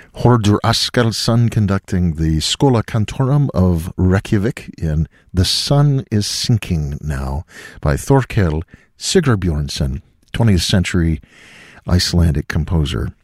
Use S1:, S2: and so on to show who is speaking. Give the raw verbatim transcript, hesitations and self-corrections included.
S1: Hordur Askardsson conducting the Schola Cantorum of Reykjavik in The Sun is Sinking Now by Thorkel Sigurbjörnsson, twentieth century Icelandic composer.